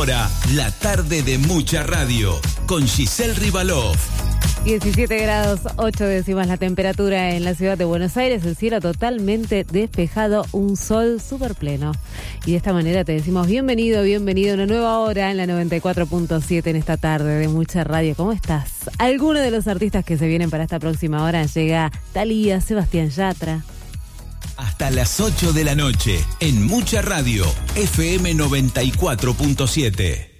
ahora la tarde de Mucha Radio con Giselle Rivalov. 17 grados 8 décimas la temperatura en la ciudad de Buenos Aires, el cielo totalmente despejado, un sol súper pleno. Y de esta manera te decimos bienvenido a una nueva hora en la 94.7 en esta tarde de Mucha Radio. ¿Cómo estás? Algunos de los artistas que se vienen para esta próxima hora llega Thalía, Sebastián Yatra. Hasta las 8 de la noche en Mucha Radio, FM 94.7.